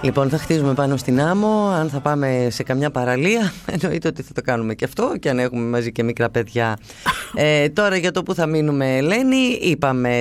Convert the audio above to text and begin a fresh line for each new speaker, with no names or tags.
Λοιπόν, θα χτίζουμε πάνω στην άμμο. Αν θα πάμε σε καμιά παραλία, εννοείται ότι θα το κάνουμε και αυτό, και αν έχουμε μαζί και μικρά παιδιά. Τώρα για το που θα μείνουμε, Ελένη, είπαμε